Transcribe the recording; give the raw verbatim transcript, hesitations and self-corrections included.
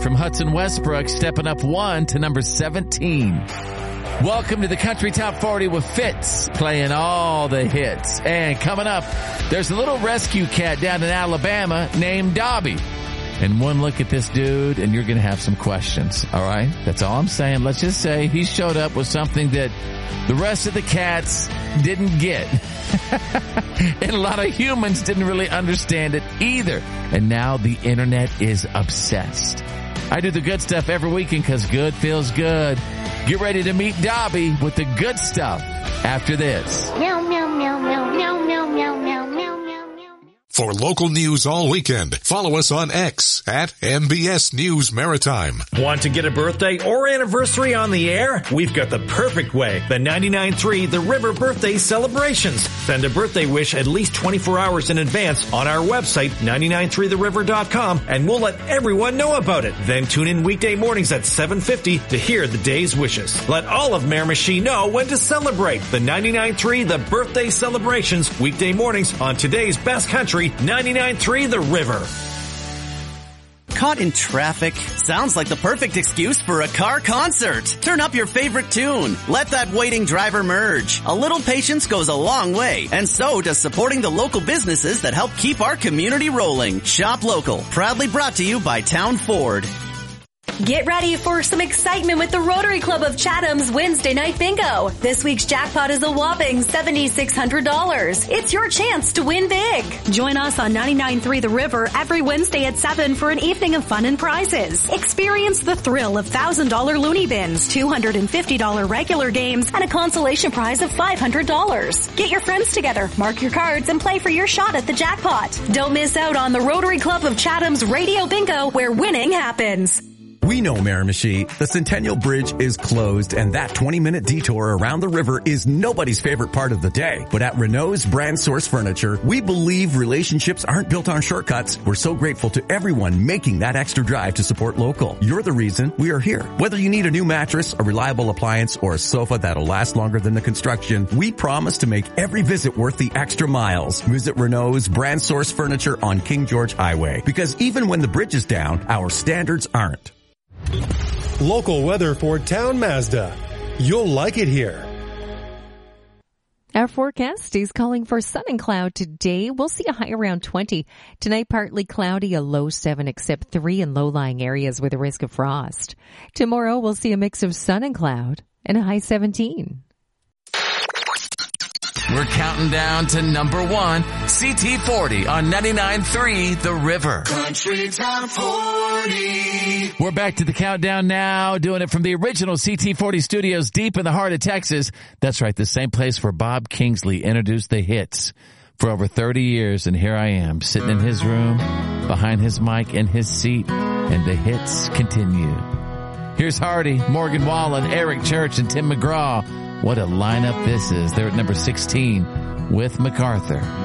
from Hudson Westbrook, stepping up one to number seventeen. Welcome to the Country Top forty with Fitz, playing all the hits. And coming up, there's a little rescue cat down in Alabama named Dobby. And one look at this dude, and you're going to have some questions, all right? That's all I'm saying. Let's just say he showed up with something that the rest of the cats didn't get. And a lot of humans didn't really understand it either. And now the internet is obsessed. I do the good stuff every weekend because good feels good. Get ready to meet Dobby with the good stuff after this. Meow, meow, meow, meow, meow, meow, meow, meow, meow. For local news all weekend, follow us on X at M B S News Maritime. Want to get a birthday or anniversary on the air? We've got the perfect way. The ninety-nine point three The River Birthday Celebrations. Send a birthday wish at least twenty-four hours in advance on our website, nine nine three the river dot com, and we'll let everyone know about it. Then tune in weekday mornings at seven fifty to hear the day's wishes. Let all of Miramichi know when to celebrate. The ninety-nine point three The Birthday Celebrations, weekday mornings on today's best country, ninety-nine point three The River. Caught in traffic? Sounds like the perfect excuse for a car concert. Turn up your favorite tune. Let that waiting driver merge. A little patience goes a long way, and so does supporting the local businesses that help keep our community rolling. Shop local. Proudly brought to you by Town Ford. Get ready for some excitement with the Rotary Club of Chatham's Wednesday Night Bingo. This week's jackpot is a whopping seven thousand six hundred dollars. It's your chance to win big. Join us on ninety-nine point three The River every Wednesday at seven for an evening of fun and prizes. Experience the thrill of one thousand dollars loony bins, two hundred fifty dollars regular games, and a consolation prize of five hundred dollars. Get your friends together, mark your cards, and play for your shot at the jackpot. Don't miss out on the Rotary Club of Chatham's Radio Bingo, where winning happens. We know, Miramichi, the Centennial Bridge is closed, and that twenty-minute detour around the river is nobody's favorite part of the day. But at Renault's Brand Source Furniture, we believe relationships aren't built on shortcuts. We're so grateful to everyone making that extra drive to support local. You're the reason we are here. Whether you need a new mattress, a reliable appliance, or a sofa that'll last longer than the construction, we promise to make every visit worth the extra miles. Visit Renault's Brand Source Furniture on King George Highway, because even when the bridge is down, our standards aren't. Local weather for Town Mazda. You'll like it here. Our forecast is calling for sun and cloud today. We'll see a high around twenty. Tonight, partly cloudy, a low seven, except three in low-lying areas with a risk of frost. Tomorrow, we'll see a mix of sun and cloud and a high seventeen. We're counting down to number one, C T forty on ninety-nine point three The River. Country Top forty. We're back to the countdown now, doing it from the original C T forty studios deep in the heart of Texas. That's right, the same place where Bob Kingsley introduced the hits for over thirty years. And here I am, sitting in his room, behind his mic in his seat, and the hits continue. Here's Hardy, Morgan Wallen, Eric Church, and Tim McGraw. What a lineup this is. They're at number sixteen with MacArthur.